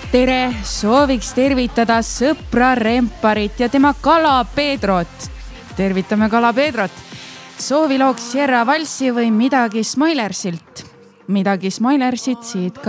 tere, sooviks tervitada sõpra Remparit ja tema kala Pedrot. Tervitame kala Pedrot. Soovi looks Sierra Valsi või midagi Smilersilt. Midagi Smilersit siit ka